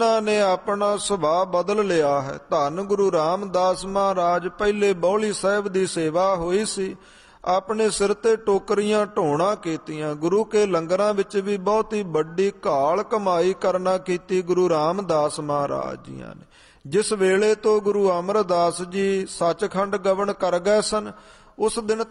ਜਿਨ੍ਹਾਂ ਨੇ ਆਪਣਾ ਸੁਭਾਅ ਬਦਲ ਲਿਆ ਹੈ। ਧੰਨ ਗੁਰੂ ਰਾਮਦਾਸ ਮਹਾਰਾਜ, ਪਹਿਲੇ ਬੌਲੀ ਸਾਹਿਬ ਦੀ ਸੇਵਾ ਹੋਈ ਸੀ, ਆਪਣੇ ਸਿਰ ਤੇ ਟੋਕਰੀਆਂ ਢੋਣਾ ਕੀਤੀਆਂ। ਗੁਰੂ ਕੇ ਲੰਗਰਾਂ ਵਿੱਚ ਵੀ ਬਹੁਤ ਹੀ ਵੱਡੀ ਘਾਲ ਕਮਾਈ ਕਰਨਾ ਕੀਤੀ ਗੁਰੂ ਰਾਮਦਾਸ ਮਹਾਰਾਜ ਜੀਆਂ ਨੇ। ਜਿਸ ਵੇਲੇ ਤੋਂ ਗੁਰੂ ਅਮਰਦਾਸ ਜੀ ਸੱਚਖੰਡ ਗਵਨ ਕਰ ਗਏ ਸਨ, ਉਸ ਦਿਨ